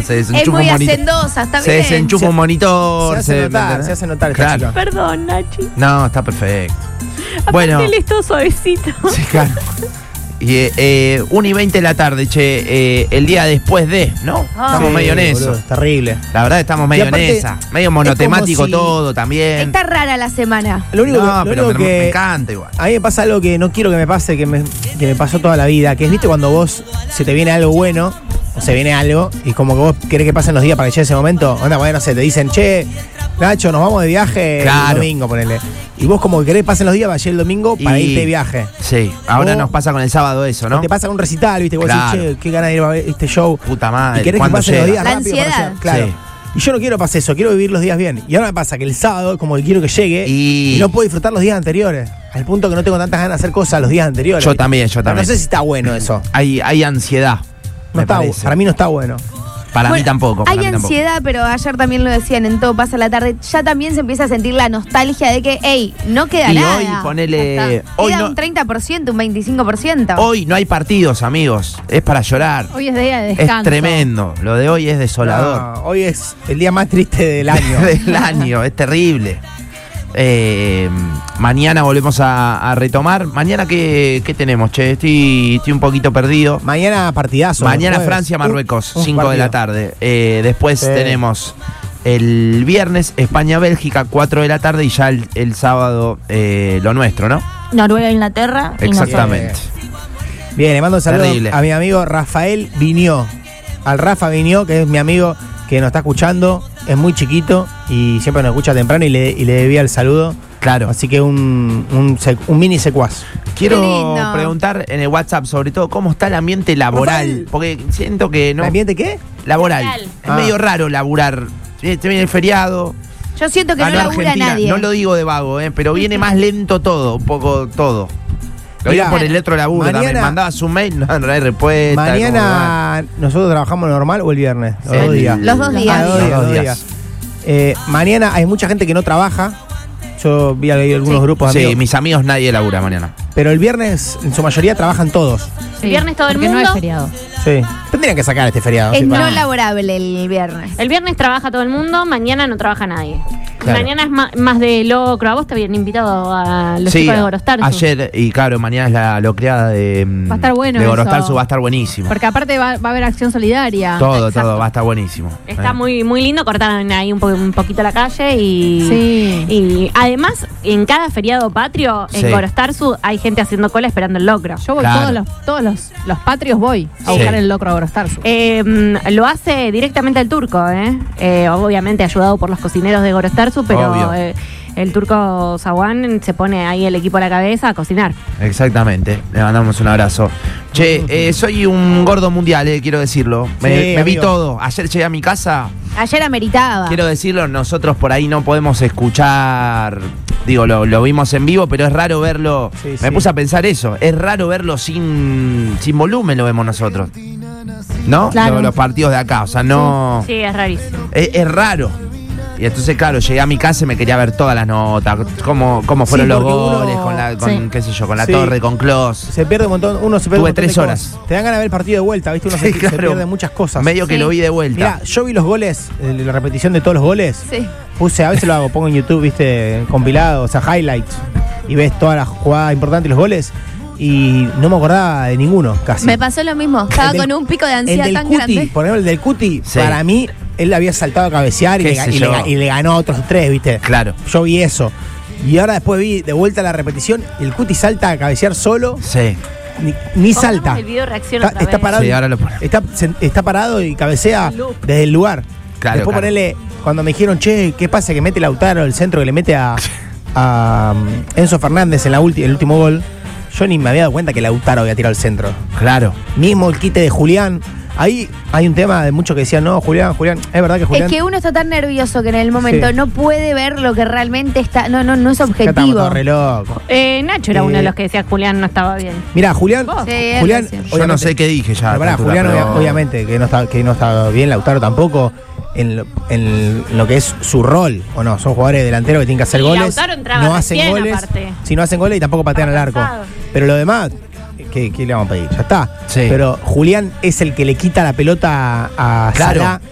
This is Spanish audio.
Se Es desenchufa muy un monitor. hacendosa, está Se bien. desenchufa un monitor. Se hace notar esta Claro. chica. Perdón, Nachi. No, está perfecto. Aparte Bueno. él es todo suavecito. Sí, claro. Y 1:20 de la tarde, che, el día después de, ¿no? Estamos Sí, medio en eso. boludo, es terrible. La verdad estamos medio Y aparte, en esa. Medio monotemático es como si- todo también. Está rara la semana. Lo único, No, lo pero único me que encanta igual. a mí me pasa algo que no quiero que me pase, que me pasó toda la vida, que es, viste, cuando vos se te viene algo bueno, o se viene algo, y como que vos querés que pasen los días para que llegue ese momento, onda, bueno, no sé, te dicen, che, Nacho, nos vamos de viaje Claro. el domingo, ponele. Y vos como que querés que pasen los días para llegar el domingo para Y- irte de viaje. Sí, ahora Vos- nos pasa con el sábado eso, ¿no? Te pasa un recital, viste, vos Claro. decís, che, qué ganas de ir a ver este show. Puta madre, Y querés que ¿cuándo pasen los llega? días La rápido para ansiedad. llegar, claro. Sí. Y yo no quiero pasar eso, quiero vivir los días bien. Y ahora me pasa que el sábado, como que quiero que llegue, Y- y no puedo disfrutar los días anteriores. Al punto que no tengo tantas ganas de hacer cosas los días anteriores. Yo también. No sé si está bueno eso. Hay ansiedad. No me está, parece. para mí no está bueno. Para mí Bueno, tampoco. Hay para mí tampoco. ansiedad, pero ayer también lo decían en Todo Pasa la Tarde. Ya también se empieza a sentir la nostalgia de que, hey, no queda Y nada. hoy ponele- Ya está. hoy Queda no- un 30%, un 25%. Hoy no hay partidos, amigos. Es para llorar. Hoy es día de Es descanso. tremendo. Lo de hoy es desolador. No, hoy es el día más triste del año. Del año, es terrible. Mañana volvemos a retomar. Mañana, ¿qué tenemos, che? Estoy un poquito perdido. Mañana partidazo. Mañana jueves. Francia-Marruecos, Un 5 de la partido. tarde. Después Sí. tenemos el viernes España-Bélgica, 4 de la tarde. Y ya el sábado lo nuestro, ¿no? Noruega, Inglaterra. y Exactamente. Bien, le mando un saludo Terrible. a mi amigo Rafael Viñó. Al Rafa Viñó, que es mi amigo que nos está escuchando. Es muy chiquito y siempre nos escucha temprano y le debía el saludo. Claro. Así que un mini secuaz. Quiero Qué lindo. preguntar en el WhatsApp, sobre todo, cómo está el ambiente laboral. Rafael. Porque siento que no. ¿El ambiente qué? Laboral. Laboral. Es Ah. medio raro laburar. Te viene el feriado. Yo siento que no Ganó labura Argentina. nadie. No lo digo de vago, pero viene más lento todo, un poco todo. Lo digo Mirá, por el otro laburo mañana- también. Mandabas un mail, no hay respuesta. Mañana nosotros trabajamos normal o el viernes. Los El- dos días. Los dos días. Ah, Los dos los días. Mañana hay mucha gente que no trabaja. Yo vi ahí algunos grupos de Sí, amigos. mis amigos nadie labura mañana. Pero el viernes, en su mayoría, trabajan todos. El viernes todo el porque mundo. no es feriado. Sí. Tendrían que sacar este feriado. Es sí, no para- laborable el viernes. El viernes trabaja todo el mundo, mañana no trabaja nadie. Claro. Mañana es más de locro. A vos te habían invitado a los Sí, chicos de Gorostarsu. ayer, y claro, mañana es la locreada de, Va a estar bueno de eso. Gorostarsu, va a estar buenísimo. Porque aparte va a haber acción solidaria. Todo, exacto. todo, va a estar buenísimo. Está muy, muy lindo, cortaron ahí un poquito la calle y, Sí. y además en cada feriado patrio en Sí. Gorostarsu hay gente haciendo cola esperando el locro. Yo voy Claro. todos los patrios voy a Sí. buscar el locro a Gorostarsu. Lo hace directamente el turco, obviamente ayudado por los cocineros de Gorostarsu, pero Obvio. el turco Zaguán se pone ahí el equipo a la cabeza a cocinar. Exactamente, le mandamos un abrazo. Che, soy un gordo mundial, quiero decirlo. Me vi amigo. todo. Ayer llegué a mi casa, Ayer ameritaba. quiero decirlo, nosotros por ahí no podemos escuchar, digo, lo vimos en vivo, pero es raro verlo. Sí, Me sí. puse a pensar eso, es raro verlo sin volumen, lo vemos nosotros. ¿No? Claro. Los partidos de acá, o sea, no. Sí, es rarísimo. Es raro. Y entonces, claro, llegué a mi casa y me quería ver todas las notas, cómo fueron Sí, los porque uno- goles, con Sí. qué sé yo, con la Sí. torre, con Klos. Se pierde un montón. Uno se pierde Tuve un montón de 3 horas. cosas. Te dan ganas de ver el partido de vuelta, ¿viste? Uno Sí, se claro. pierde muchas cosas. Medio que Sí. lo vi de vuelta. Mira, yo vi los goles, la repetición de todos los goles. Sí. Puse, a veces lo hago, pongo en YouTube, viste, compilado, o sea, highlights. Y ves todas las jugadas importantes y los goles. Y no me acordaba de ninguno, casi. Me pasó lo mismo. Estaba El del- con un pico de El ansiedad del tan Cuti, grande. por ejemplo, el del Cuti, Sí. para mí, él había saltado a cabecear y Qué le, sé y yo. le- y le ganó a otros 3, ¿viste? Claro. Yo vi eso. Y ahora después vi de vuelta la repetición y el Cuti salta a cabecear solo, Sí. ni salta. El video reacción Está, otra está vez. parado, Sí, ahora lo ponemos. está parado y cabecea desde el lugar. Claro, Después claro. ponerle, cuando me dijeron, che, ¿qué pasa que mete Lautaro el centro que le mete a Enzo Fernández en el último gol? Yo ni me había dado cuenta que Lautaro había tirado el centro. Claro. Mismo el quite de Julián. Ahí hay un tema de muchos que decían, no, Julián, es verdad que Julián... Es que uno está tan nervioso que en el momento Sí. no puede ver lo que realmente está. No es Ya estamos objetivo. todos re locos. Nacho era uno de los que decía que Julián no estaba bien. Mirá, Julián, Sí, él Julián, decía. Yo no sé qué dije ya. Pero pará, a esta altura, Julián pero- obviamente que no está bien, Lautaro tampoco, en lo que es su rol, o no, son jugadores delanteros que tienen que hacer Y goles, Lautaro entraba no hacen recién, goles, aparte. si no hacen goles y tampoco patean al arco. Cansado. Pero lo demás, ¿qué le vamos a pedir? Ya está. Sí. Pero Julián es el que le quita la pelota a Claro. Salah